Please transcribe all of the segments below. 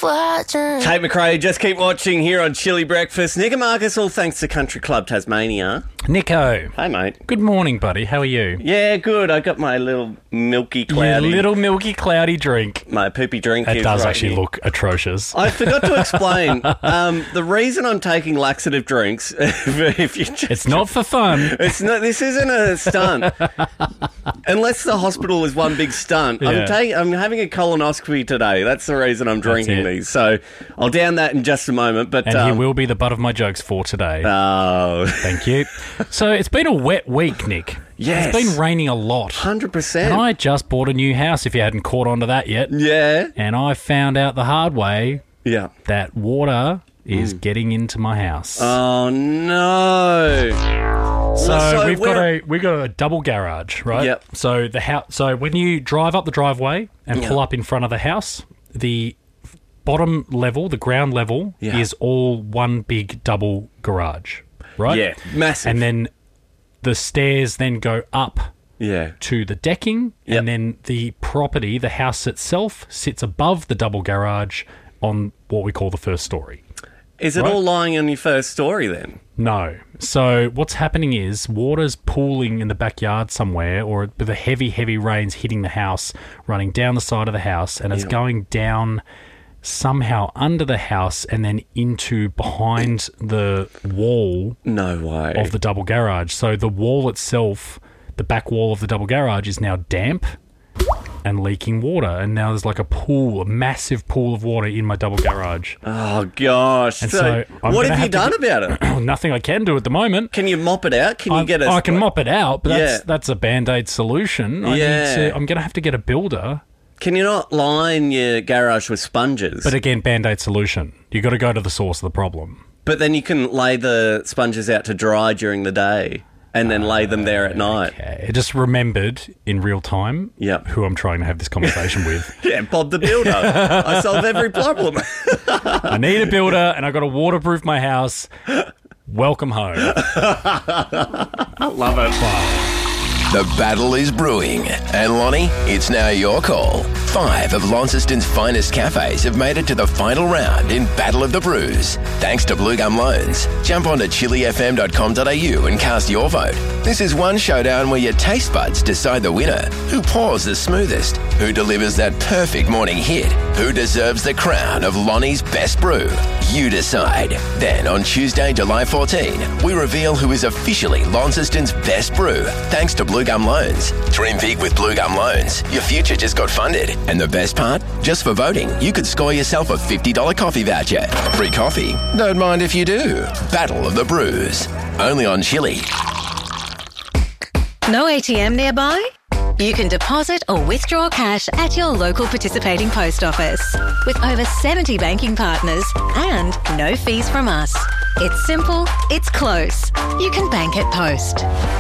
watching. Kate McRae, just keep watching here on Chili Breakfast. Nick and Marcus, all thanks to Country Club Tasmania. Nico. Hey, mate. Good morning, buddy. How are you? Yeah, good. I got my little milky cloudy... Your little milky cloudy drink. My poopy drink. It does right actually here. look atrocious. I forgot to explain. The reason I'm taking laxative drinks, if you just, It's not for fun. it's not. This isn't a stunt, unless the hospital is one big stunt. Yeah. I'm having a colonoscopy today. That's the reason I'm drinking it. these. So I'll down that in just a moment. But And he will be the butt of my jokes for today. Oh, Thank you. So it's been a wet week, Nick. yes, It's been raining a lot. 100%. And I just bought a new house, if you hadn't caught on to that yet. Yeah, And I found out the hard way yeah. that water is getting into my house. Oh no. So we've where- got a double garage, right? Yep. So the house. So when you drive up the driveway and Yeah. pull up in front of the house, the bottom level, the ground level, Yeah. is all one big double garage, right? Yeah, massive. And then the stairs then go up Yeah. to the decking, Yep. and then the property, the house itself, sits above the double garage on what we call the first story. Is it Right. all lying on your first story then? No. So what's happening is water's pooling in the backyard somewhere, or with the heavy, heavy rains hitting the house, running down the side of the house, and it's Yeah. going down somehow under the house and then into behind the wall No way. of the double garage. So the wall itself, the back wall of the double garage, is now damp and leaking water. And now there's like a pool, a massive pool of water in my double garage. Oh gosh. And So, so I'm what gonna have you have to done about it? Nothing I can do at the moment. Can you mop it out? Can you get a... I can mop it out, but Yeah. that's a Band-Aid solution. Yeah. I'm going to have to get a builder. Can you not line your garage with sponges? But again, Band-Aid solution. You got to go to the source of the problem. But then you can lay the sponges out to dry during the day and then lay them there at night. Okay. I just remembered in real time Yep. who I'm trying to have this conversation with. Yeah, Bob the Builder. I solve every problem. I need a builder and I got to waterproof my house. Welcome home. I love it. The battle is brewing. And Lonnie, it's now your call. 5 of Launceston's finest cafes have made it to the final round in Battle of the Brews. Thanks to Blue Gum Loans. Jump onto chilifm.com.au and cast your vote. This is one showdown where your taste buds decide the winner. Who pours the smoothest? Who delivers that perfect morning hit? Who deserves the crown of Lonnie's best brew? You decide. Then on Tuesday, July 14, we reveal who is officially Launceston's best brew, thanks to Blue Gum Loans. Dream big with Blue Gum Loans. Your future just got funded. And the best part? Just for voting, you could score yourself a $50 coffee voucher. Free coffee? Don't mind if you do. Battle of the Brews. Only on Chili. No ATM nearby? You can deposit or withdraw cash at your local participating post office. With over 70 banking partners and no fees from us. It's simple, it's close. You can bank at Post.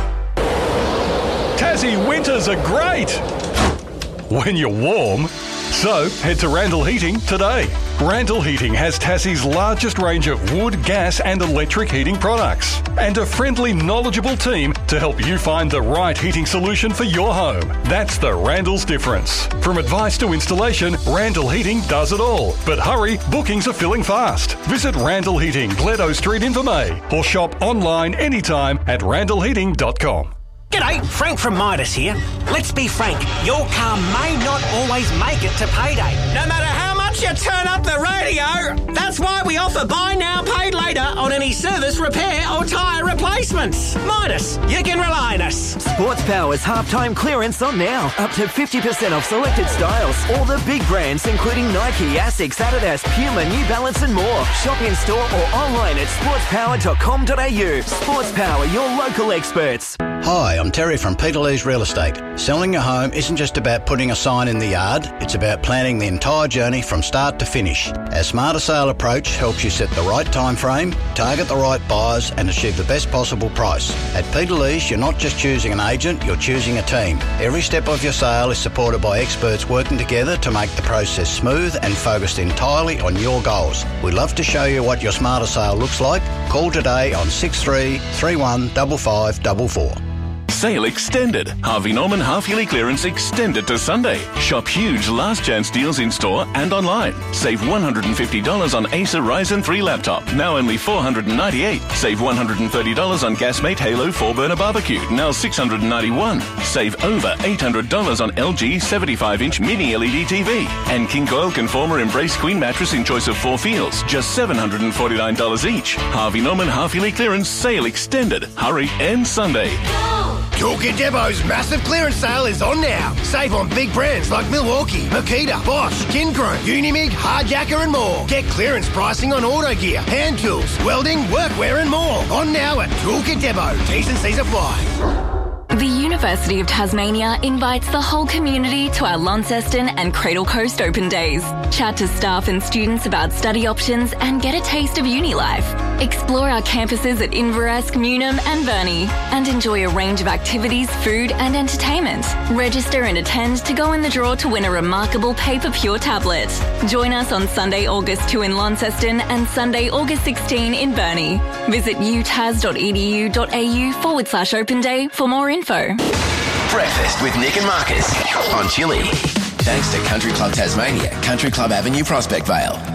Tassie winters are great when you're warm. So head to Randall Heating today. Randall Heating has Tassie's largest range of wood, gas and electric heating products and a friendly, knowledgeable team to help you find the right heating solution for your home. That's the Randall's difference. From advice to installation, Randall Heating does it all. But hurry, bookings are filling fast. Visit Randall Heating, Gledo Street in Vermey, or shop online anytime at randallheating.com. G'day, Frank from Midas here. Let's be frank, your car may not always make it to payday. No matter how much you turn up the radio, that's why we offer buy now, pay later on any service, repair or tyre replacements. Midas, you can rely on us. Sports Power's halftime clearance on now. Up to 50% off selected styles. All the big brands including Nike, Asics, Adidas, Puma, New Balance and more. Shop in store or online at sportspower.com.au. Sports Power, your local experts. Hi, I'm Terry from Peter Lee's Real Estate. Selling your home isn't just about putting a sign in the yard, it's about planning the entire journey from start to finish. Our Smarter Sale approach helps you set the right time frame, target the right buyers and achieve the best possible price. At Peter Lee's, you're not just choosing an agent, you're choosing a team. Every step of your sale is supported by experts working together to make the process smooth and focused entirely on your goals. We'd love to show you what your Smarter Sale looks like. Call today on 63 31 5544. Sale extended. Harvey Norman half-yearly clearance extended to Sunday. Shop huge last chance deals in store and online. Save $150 on Acer Ryzen 3 laptop, now only $498. Save $130 on Gasmate Halo 4-burner barbecue, now $691. Save over $800 on LG 75-inch mini LED TV. And King Coil Conformer Embrace Queen mattress in choice of 4 feels, just $749 each. Harvey Norman half-yearly clearance sale extended. Hurry, end Sunday. Toolkit Depot's massive clearance sale is on now. Save on big brands like Milwaukee, Makita, Bosch, Kincrone, Unimig, Hardjacker and more. Get clearance pricing on auto gear, hand tools, welding, workwear and more. On now at Toolkit Depot. T's and C's apply. The University of Tasmania invites the whole community to our Launceston and Cradle Coast Open Days. Chat to staff and students about study options and get a taste of uni life. Explore our campuses at Inveresk, Newnham and Burnie and enjoy a range of activities, food and entertainment. Register and attend to go in the draw to win a remarkable Paper Pure tablet. Join us on Sunday, August 2 in Launceston and Sunday, August 16 in Burnie. Visit utas.edu.au/Open Day for more info. Breakfast with Nick and Marcus on Chili. Thanks to Country Club Tasmania, Country Club Avenue, Prospect Vale.